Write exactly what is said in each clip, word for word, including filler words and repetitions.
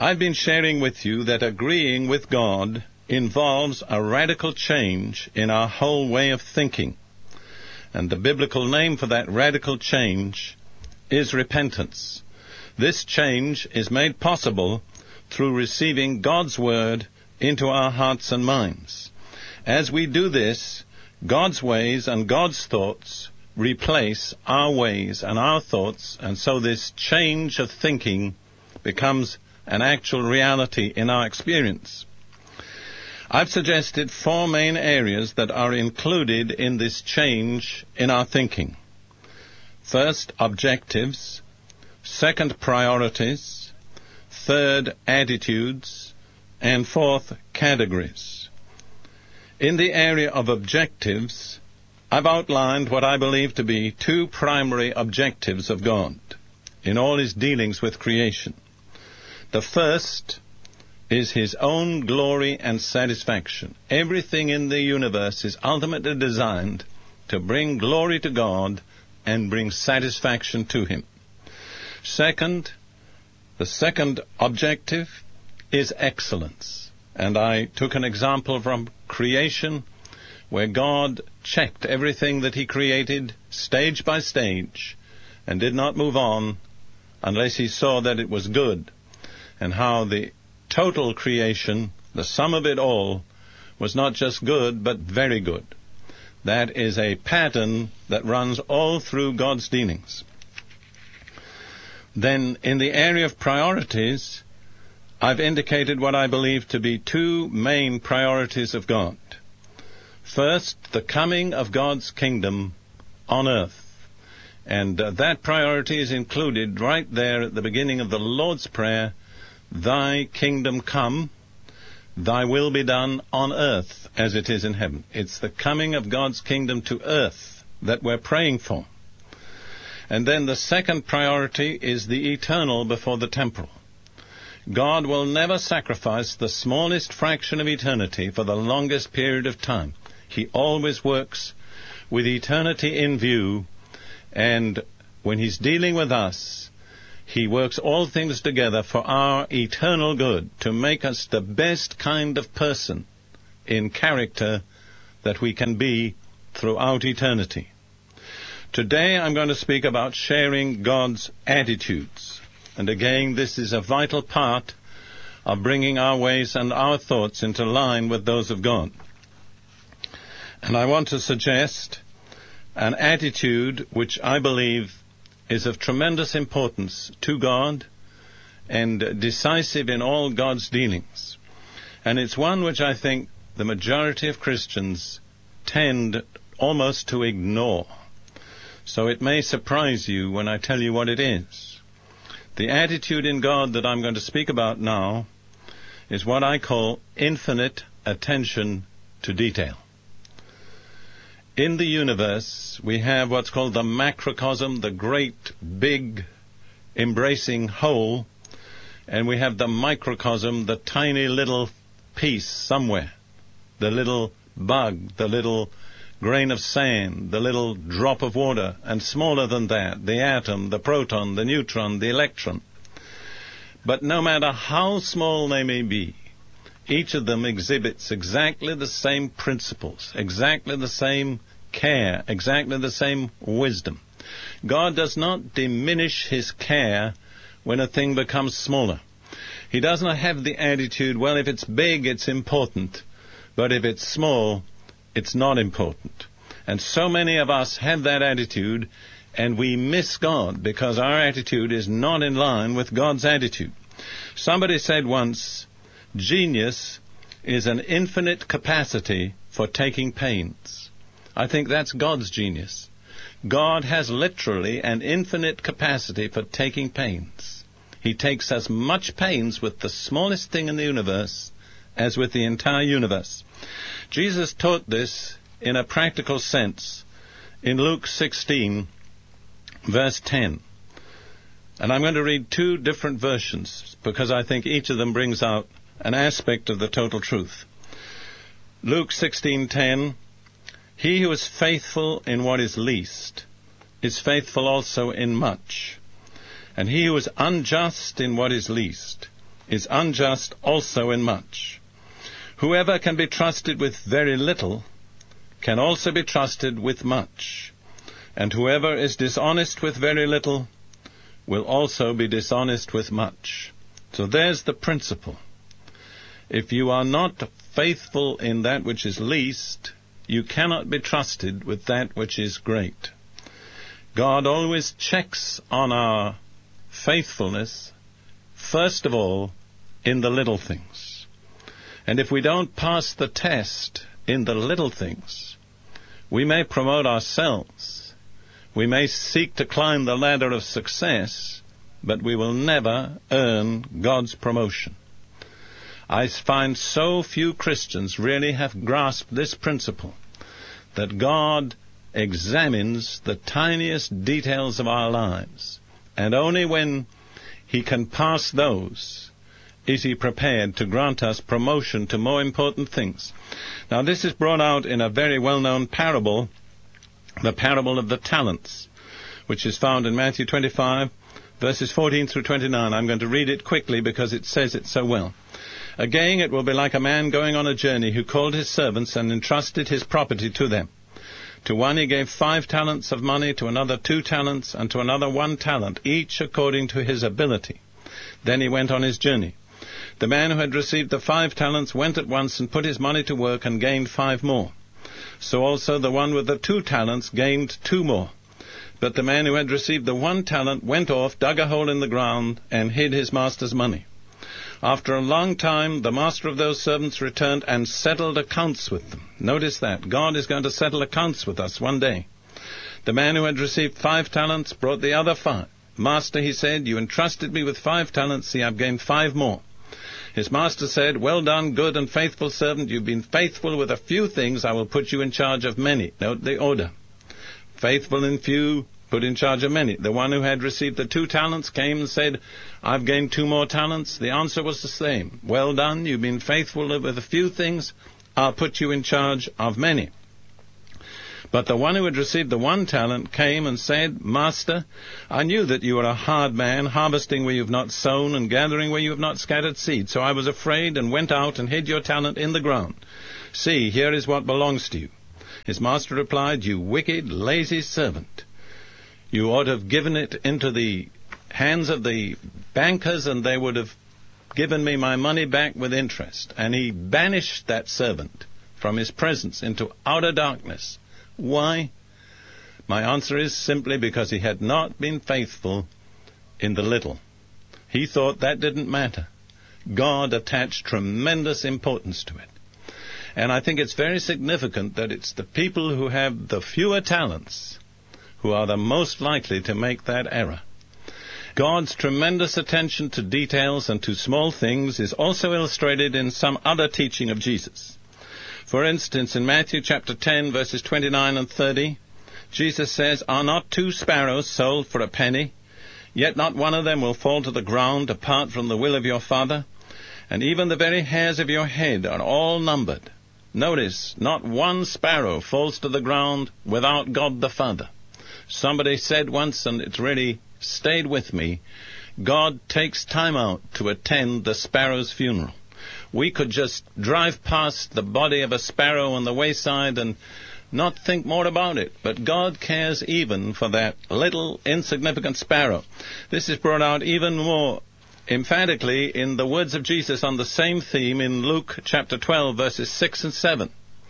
I've been sharing with you that agreeing with God involves a radical change in our whole way of thinking. And the biblical name for that radical change is repentance. This change is made possible through receiving God's Word into our hearts and minds. As we do this, God's ways and God's thoughts replace our ways and our thoughts, and so this change of thinking becomes an actual reality in our experience. I've suggested four main areas that are included in this change in our thinking. First, objectives. Second, priorities. Third, attitudes. And fourth, categories. In the area of objectives, I've outlined what I believe to be two primary objectives of God in all his dealings with creation. The first is his own glory and satisfaction. Everything in the universe is ultimately designed to bring glory to God and bring satisfaction to him. Second, the second objective is excellence. And I took an example from creation where God checked everything that he created stage by stage and did not move on unless he saw that it was good, and how the total creation, the sum of it all, was not just good but very good. That is a pattern that runs all through God's dealings. Then, in the area of priorities, I've indicated what I believe to be two main priorities of God. First, the coming of God's kingdom on earth. And uh, that priority is included right there at the beginning of the Lord's Prayer, Thy kingdom come, Thy will be done on earth as it is in heaven. It's the coming of God's kingdom to earth that we're praying for. And then the second priority is the eternal before the temporal. God will never sacrifice the smallest fraction of eternity for the longest period of time. He always works with eternity in view, and when he's dealing with us, he works all things together for our eternal good, to make us the best kind of person in character that we can be throughout eternity. Today I'm going to speak about sharing God's attitudes. And again, this is a vital part of bringing our ways and our thoughts into line with those of God. And I want to suggest an attitude which I believe is of tremendous importance to God and decisive in all God's dealings. And it's one which I think the majority of Christians tend almost to ignore. So it may surprise you when I tell you what it is. The attitude in God that I'm going to speak about now is what I call infinite attention to detail. In the universe, we have what's called the macrocosm, the great, big, embracing whole, and we have the microcosm, the tiny little piece somewhere, the little bug, the little grain of sand, the little drop of water, and smaller than that, the atom, the proton, the neutron, the electron. But no matter how small they may be, each of them exhibits exactly the same principles, exactly the same care, exactly the same wisdom. God does not diminish his care when a thing becomes smaller. He does not have the attitude, well, if it's big, it's important, but if it's small, it's not important. And so many of us have that attitude, and we miss God because our attitude is not in line with God's attitude. Somebody said once, genius is an infinite capacity for taking pains. I think that's God's genius. God has literally an infinite capacity for taking pains. He takes as much pains with the smallest thing in the universe as with the entire universe. Jesus taught this in a practical sense in Luke sixteen, verse ten. And I'm going to read two different versions because I think each of them brings out an aspect of the total truth. Luke sixteen ten, he who is faithful in what is least is faithful also in much. And he who is unjust in what is least is unjust also in much. Whoever can be trusted with very little can also be trusted with much. And whoever is dishonest with very little will also be dishonest with much. So there's the principle. If you are not faithful in that which is least, you cannot be trusted with that which is great. God always checks on our faithfulness, first of all, in the little things. And if we don't pass the test in the little things, we may promote ourselves, we may seek to climb the ladder of success, but we will never earn God's promotion. I find so few Christians really have grasped this principle, that God examines the tiniest details of our lives, and only when He can pass those is He prepared to grant us promotion to more important things. Now, this is brought out in a very well-known parable, the parable of the talents, which is found in Matthew twenty-five, verses fourteen through twenty-nine. I'm going to read it quickly because it says it so well. Again, it will be like a man going on a journey who called his servants and entrusted his property to them. To one he gave five talents of money, to another two talents, and to another one talent, each according to his ability. Then he went on his journey. The man who had received the five talents went at once and put his money to work and gained five more. So also the one with the two talents gained two more. But the man who had received the one talent went off, dug a hole in the ground, and hid his master's money. After a long time, the master of those servants returned and settled accounts with them. Notice that. God is going to settle accounts with us one day. The man who had received five talents brought the other five. Master, he said, you entrusted me with five talents. See, I've gained five more. His master said, well done, good and faithful servant. You've been faithful with a few things. I will put you in charge of many. Note the order. Faithful in few, put in charge of many. The one who had received the two talents came and said, I've gained two more talents. The answer was the same. Well done, you've been faithful with a few things. I'll put you in charge of many. But the one who had received the one talent came and said, Master, I knew that you are a hard man, harvesting where you have not sown and gathering where you have not scattered seed. So I was afraid and went out and hid your talent in the ground. See, here is what belongs to you. His master replied, you wicked, lazy servant. You ought to have given it into the hands of the bankers, and they would have given me my money back with interest. And he banished that servant from his presence into outer darkness. Why? My answer is simply because he had not been faithful in the little. He thought that didn't matter. God attached tremendous importance to it. And I think it's very significant that it's the people who have the fewer talents who are the most likely to make that error. God's tremendous attention to details and to small things is also illustrated in some other teaching of Jesus. For instance, in Matthew chapter ten, verses twenty-nine and thirty, Jesus says, are not two sparrows sold for a penny? Yet not one of them will fall to the ground apart from the will of your Father. And even the very hairs of your head are all numbered. Notice, not one sparrow falls to the ground without God the Father. Somebody said once, and it's really stayed with me, God takes time out to attend the sparrow's funeral. We could just drive past the body of a sparrow on the wayside and not think more about it. But God cares even for that little insignificant sparrow. This is brought out even more emphatically in the words of Jesus on the same theme in Luke chapter twelve, verses six and seven.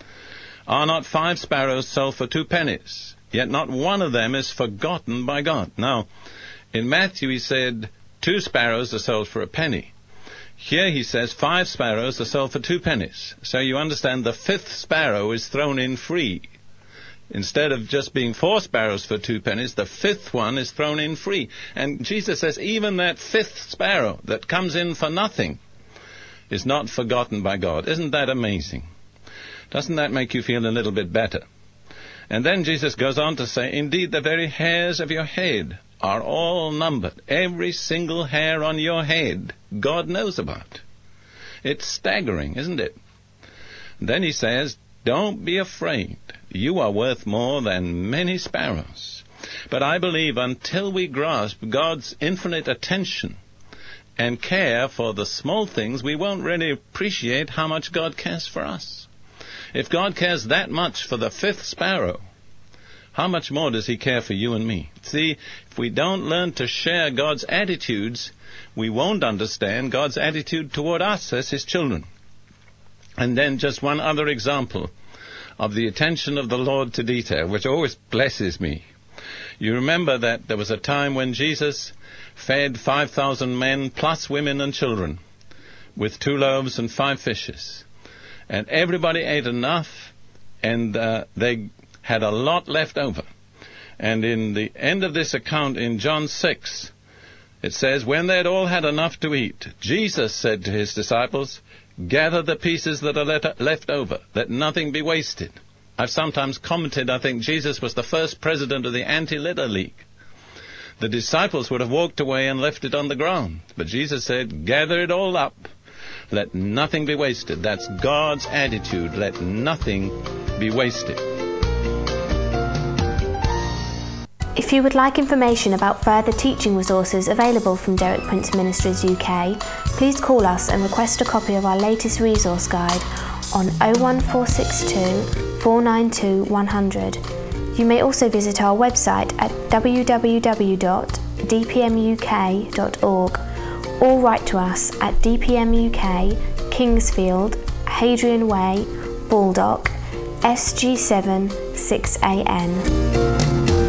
Are not five sparrows sold for two pennies? Yet not one of them is forgotten by God. Now, in Matthew he said two sparrows are sold for a penny. Here he says five sparrows are sold for two pennies. So you understand the fifth sparrow is thrown in free. Instead of just being four sparrows for two pennies, the fifth one is thrown in free. And Jesus says even that fifth sparrow that comes in for nothing is not forgotten by God. Isn't that amazing? Doesn't that make you feel a little bit better? And then Jesus goes on to say, indeed, the very hairs of your head are all numbered. Every single hair on your head, God knows about. It's staggering, isn't it? Then he says, don't be afraid. You are worth more than many sparrows. But I believe until we grasp God's infinite attention and care for the small things, we won't really appreciate how much God cares for us. If God cares that much for the fifth sparrow, how much more does he care for you and me? See, if we don't learn to share God's attitudes, we won't understand God's attitude toward us as his children. And then just one other example of the attention of the Lord to detail, which always blesses me. You remember that there was a time when Jesus fed five thousand men plus women and children with two loaves and five fishes. And everybody ate enough, and uh, they had a lot left over. And in the end of this account in John six, it says, when they had all had enough to eat, Jesus said to his disciples, gather the pieces that are let- left over, let nothing be wasted. I've sometimes commented, I think Jesus was the first president of the Anti-Litter League. The disciples would have walked away and left it on the ground. But Jesus said, gather it all up, let nothing be wasted. That's God's attitude, let nothing be wasted. If you would like information about further teaching resources available from Derek Prince Ministries U K, please call us and request a copy of our latest resource guide on oh one four six two, four nine two, one hundred. You may also visit our website at w w w dot d p m u k dot org or write to us at D P M U K, Kingsfield, Hadrian Way, Baldock, S G seven six A N.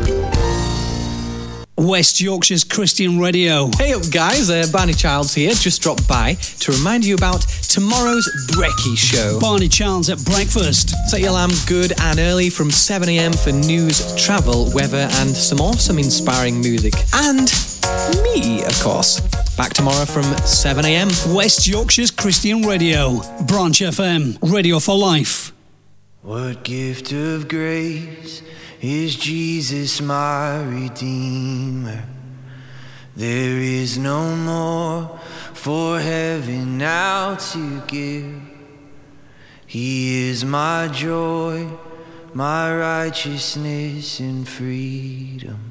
West Yorkshire's Christian Radio. Hey up guys, uh, Barney Childs here, just dropped by to remind you about tomorrow's Brekkie Show. Barney Childs at breakfast. Set your alarm good and early from seven a m for news, travel, weather and some awesome inspiring music. And me, of course. Back tomorrow from seven a m. West Yorkshire's Christian Radio. Branch F M. Radio for life. What gift of grace is Jesus my Redeemer? There is no more for heaven now to give. He is my joy, my righteousness and freedom.